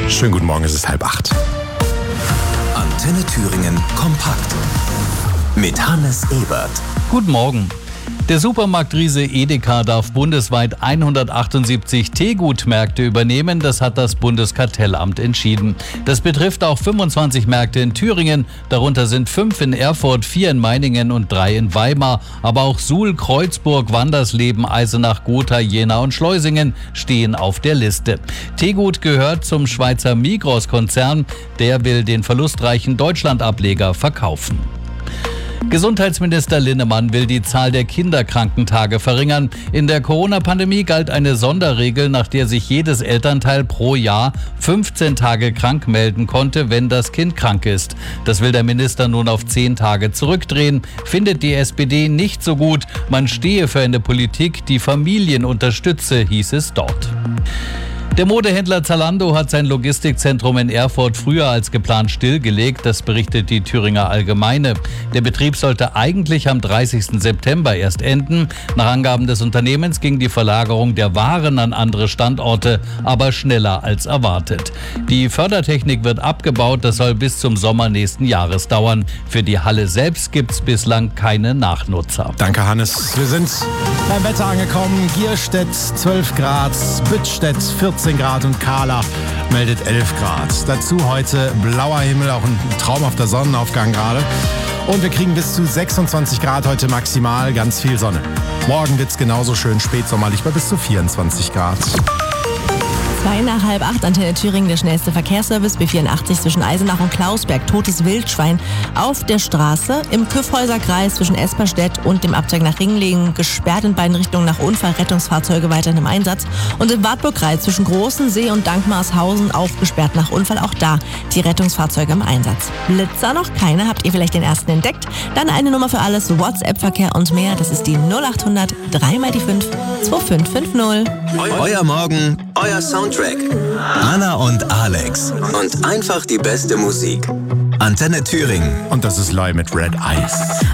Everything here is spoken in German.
Schönen guten Morgen, es ist 7:30. Antenne Thüringen kompakt mit Hannes Ebert. Guten Morgen. Der Supermarktriese Edeka darf bundesweit 178 Teegutmärkte übernehmen. Das hat das Bundeskartellamt entschieden. Das betrifft auch 25 Märkte in Thüringen. Darunter sind 5 in Erfurt, 4 in Meiningen und 3 in Weimar. Aber auch Suhl, Kreuzburg, Wandersleben, Eisenach, Gotha, Jena und Schleusingen stehen auf der Liste. Teegut gehört zum Schweizer Migros-Konzern. Der will den verlustreichen Deutschland-Ableger verkaufen. Gesundheitsminister Linnemann will die Zahl der Kinderkrankentage verringern. In der Corona-Pandemie galt eine Sonderregel, nach der sich jedes Elternteil pro Jahr 15 Tage krank melden konnte, wenn das Kind krank ist. Das will der Minister nun auf 10 Tage zurückdrehen. Findet die SPD nicht so gut. Man stehe für eine Politik, die Familien unterstütze, hieß es dort. Der Modehändler Zalando hat sein Logistikzentrum in Erfurt früher als geplant stillgelegt, das berichtet die Thüringer Allgemeine. Der Betrieb sollte eigentlich am 30. September erst enden. Nach Angaben des Unternehmens ging die Verlagerung der Waren an andere Standorte aber schneller als erwartet. Die Fördertechnik wird abgebaut, das soll bis zum Sommer nächsten Jahres dauern. Für die Halle selbst gibt es bislang keine Nachnutzer. Danke, Hannes. Wir sind beim Wetter angekommen. Gierstedt 12 Grad, Büttstedt 14 Grad und Kahla meldet 11 Grad. Dazu heute blauer Himmel, auch ein traumhafter Sonnenaufgang gerade. Und wir kriegen bis zu 26 Grad heute maximal, ganz viel Sonne. Morgen wird es genauso schön spätsommerlich bei bis zu 24 Grad. 7:45, Antenne Thüringen, der schnellste Verkehrsservice, B84 zwischen Eisenach und Klausberg, totes Wildschwein auf der Straße, im Kyffhäuser-Kreis zwischen Esperstedt und dem Abzweig nach Ringlingen, gesperrt in beiden Richtungen nach Unfall, Rettungsfahrzeuge weiterhin im Einsatz und im Wartburg-Kreis zwischen Großensee und Dankmarshausen auch gesperrt nach Unfall, auch da die Rettungsfahrzeuge im Einsatz. Blitzer noch keine, habt ihr vielleicht den ersten entdeckt? Dann eine Nummer für alles, WhatsApp-Verkehr und mehr, das ist die 0800 3x5 2550. Euer Morgen, euer Soundtrack. Anna und Alex. Und einfach die beste Musik. Antenne Thüringen. Und das ist Loi mit Red Eyes.